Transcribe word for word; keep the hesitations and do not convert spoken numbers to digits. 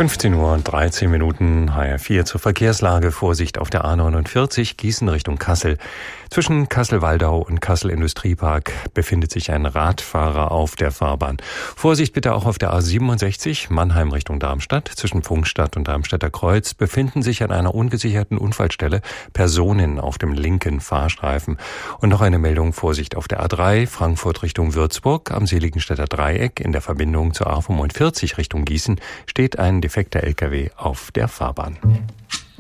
fünfzehn Uhr und dreizehn Minuten, H R vier zur Verkehrslage. Vorsicht auf der A neunundvierzig, Gießen Richtung Kassel. Zwischen Kassel-Waldau und Kassel-Industriepark befindet sich ein Radfahrer auf der Fahrbahn. Vorsicht bitte auch auf der A siebenundsechzig, Mannheim Richtung Darmstadt. Zwischen Pfungstadt und Darmstädter Kreuz befinden sich an einer ungesicherten Unfallstelle Personen auf dem linken Fahrstreifen. Und noch eine Meldung, Vorsicht auf der A drei, Frankfurt Richtung Würzburg. Am Seligenstädter Dreieck in der Verbindung zur A fünfundvierzig Richtung Gießen steht ein defekter L K W auf der Fahrbahn.